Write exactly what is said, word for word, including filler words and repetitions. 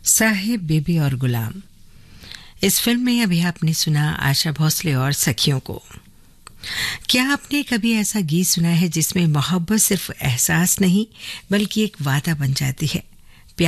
साहिब, बीबी और गुलाम। इस फिल्म में अभी आपने सुना आशा भोसले और सखियों को। क्या आपने कभी ऐसा गीत सुना है जिसमें मोहब्बत सिर्फ एहसास नहीं बल्कि एक वादा बन जाती है?